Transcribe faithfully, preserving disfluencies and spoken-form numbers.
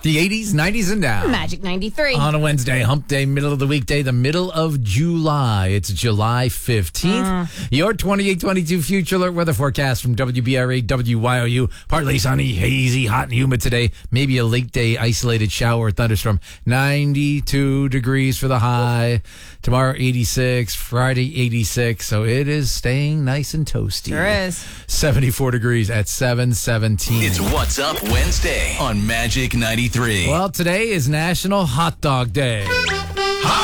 The eighties, nineties, and down. Magic ninety-three. On a Wednesday, hump day, middle of the weekday, the middle of July. It's July fifteenth. Mm. Your twenty-eight twenty-two Future Alert weather forecast from W B R A W Y O U. Partly sunny, hazy, hot and humid today. Maybe a late day isolated shower or thunderstorm. ninety-two degrees for the high. Tomorrow, eighty-six. Friday, eighty-six. So it is staying nice and toasty. Sure is. seventy-four degrees at seven seventeen. It's What's Up Wednesday on Magic ninety-three. Well, today is National Hot Dog Day.